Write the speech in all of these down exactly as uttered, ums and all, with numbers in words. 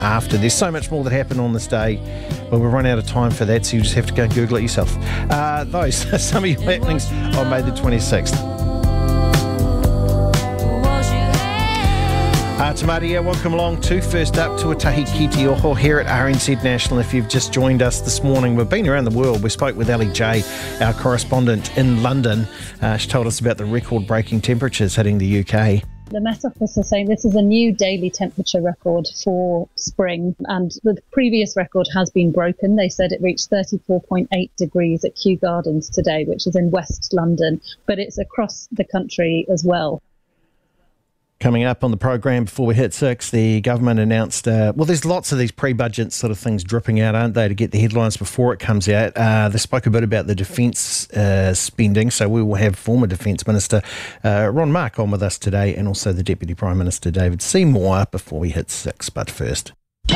after. There's so much more that happened on this day, but we'll run out of time for that, so you just have to go and Google it yourself. Uh, those are some of your happenings on May the twenty-sixth. Uh, Tamaria, welcome along to First Up, Tuatahi Ki Te Oho here at R N Z National. If you've just joined us this morning, we've been around the world. We spoke with Ali J, our correspondent in London. Uh, she told us about the record-breaking temperatures hitting the U K. The Met Office is saying this is a new daily temperature record for spring, and the previous record has been broken. They said it reached thirty-four point eight degrees at Kew Gardens today, which is in West London, but it's across the country as well. Coming up on the program before we hit six, the government announced, uh, well, there's lots of these pre-budget sort of things dripping out, aren't they, to get the headlines before it comes out. Uh, they spoke a bit about the defence uh, spending, so we will have former Defence Minister uh, Ron Mark on with us today, and also the Deputy Prime Minister David Seymour before we hit six. But first...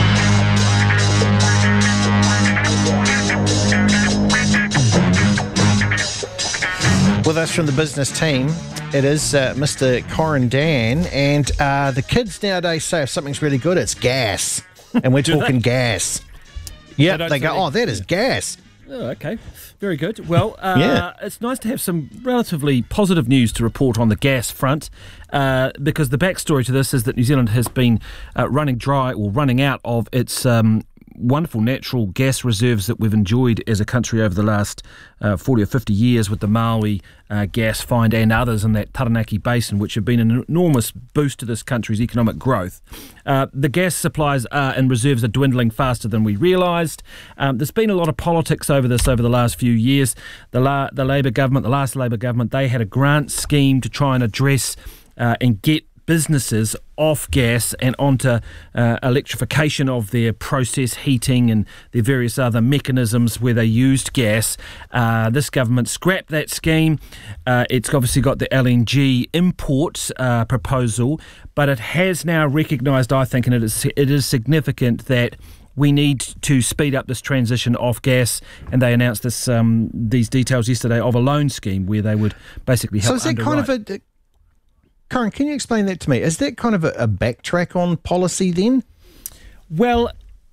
With us from the business team, it is uh, Mister Corin Dan, and uh, the kids nowadays say if something's really good, it's gas, and we're talking they? gas. Yeah, they, they go, oh, that is gas. Oh, okay. Very good. Well, uh, yeah. It's nice to have some relatively positive news to report on the gas front, uh, because the backstory to this is that New Zealand has been uh, running dry or running out of its um, wonderful natural gas reserves that we've enjoyed as a country over the last uh, forty or fifty years with the Maui uh, gas find and others in that Taranaki Basin, which have been an enormous boost to this country's economic growth. Uh, the gas supplies are, and reserves are dwindling faster than we realised. Um, there's been a lot of politics over this over the last few years. The, La- the Labour government, the last Labour government, they had a grant scheme to try and address uh, and get businesses off gas and onto uh, electrification of their process heating and their various other mechanisms where they used gas. Uh, this government scrapped that scheme. Uh, it's obviously got the L N G import uh, proposal, but it has now recognised, I think, and it is, it is significant that we need to speed up this transition off gas, and they announced this um, these details yesterday of a loan scheme where they would basically help. So is that kind of a... Corin, can you explain that to me? Is that kind of a, a backtrack on policy then? Well,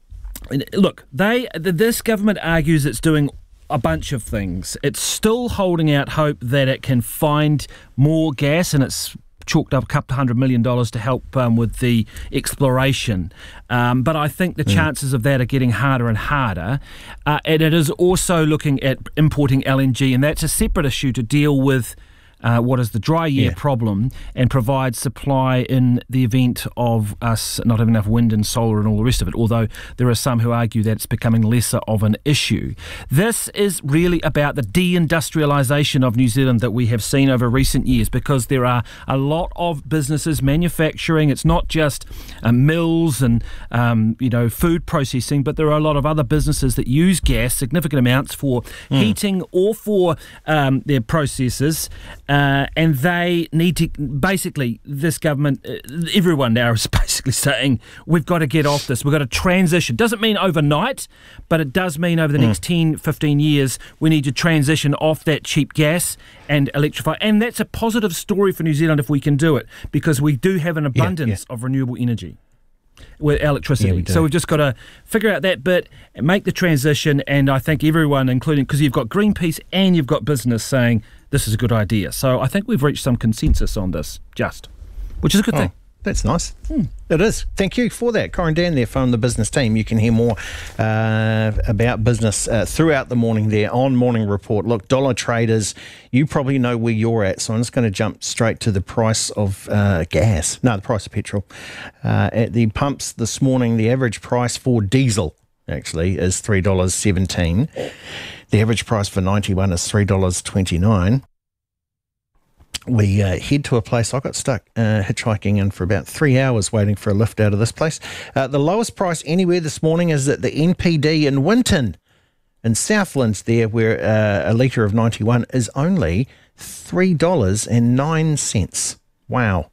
look, they this government argues it's doing a bunch of things. It's still holding out hope that it can find more gas, and it's chalked up a couple of hundred million dollars to help um, with the exploration. Um, but I think the mm. chances of that are getting harder and harder. Uh, and it is also looking at importing L N G, and that's a separate issue to deal with Uh, what is the dry year yeah. problem, and provide supply in the event of us not having enough wind and solar and all the rest of it, although there are some who argue that it's becoming lesser of an issue. This is really about the deindustrialisation of New Zealand that we have seen over recent years, because there are a lot of businesses manufacturing. It's not just uh, mills and um, you know food processing, but there are a lot of other businesses that use gas, significant amounts, for mm. heating or for um, their processes. Uh, and they need to, basically, this government, uh, everyone now is basically saying, we've got to get off this, we've got to transition. Doesn't mean overnight, but it does mean over the mm. next ten, fifteen years, we need to transition off that cheap gas and electrify. And that's a positive story for New Zealand if we can do it, because we do have an abundance yeah, yeah. of renewable energy. With electricity. Yeah, we so we've just got to figure out that bit and make the transition, and I think everyone, including, because you've got Greenpeace and you've got business saying this is a good idea. So I think we've reached some consensus on this, just, which is a good oh, thing. That's nice. Hmm. It is. Thank you for that. Corin Dan there from the business team. You can hear more uh, about business uh, throughout the morning there on Morning Report. Look, dollar traders, you probably know where you're at, so I'm just going to jump straight to the price of uh, gas. No, the price of petrol. Uh, at the pumps this morning, the average price for diesel actually is three dollars seventeen. The average price for ninety-one is three dollars twenty-nine. We uh, head to a place. I got stuck uh, hitchhiking in for about three hours waiting for a lift out of this place. Uh, the lowest price anywhere this morning is at the N P D in Winton, in Southlands there, where uh, a litre of ninety-one is only three dollars and nine cents. Wow.